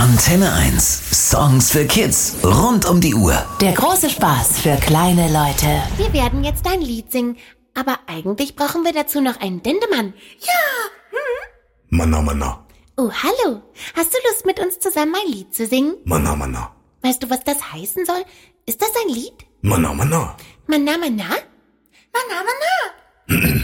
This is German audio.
Antenne 1. Songs für Kids rund um die Uhr. Der große Spaß für kleine Leute. Wir werden jetzt ein Lied singen, aber eigentlich brauchen wir dazu noch einen Dendemann. Ja! Manna, manna. Oh, hallo. Hast du Lust, mit uns zusammen ein Lied zu singen? Manna, manna. Weißt du, was das heißen soll? Ist das ein Lied? Manna, manna. Manna, manna? Manna, manna.